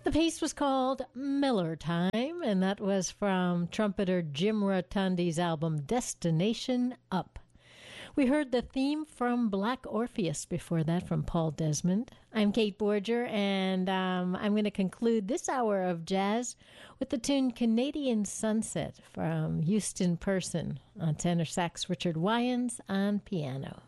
The piece was called Miller Time, and that was from trumpeter Jim Rotundi's album Destination Up. We heard the theme from Black Orpheus before that from Paul Desmond. I'm Kate Borger, and I'm going to conclude this hour of jazz with the tune Canadian Sunset from Houston Person on tenor sax, Richard Wyans on piano.